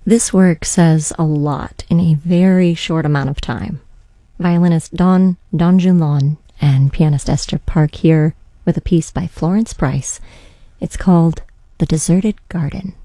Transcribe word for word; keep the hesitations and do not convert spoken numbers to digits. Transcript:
This work says a lot in a very short amount of time. Violinist Don Donjulon and pianist Esther Park here with a piece by Florence Price. It's called The Deserted Garden.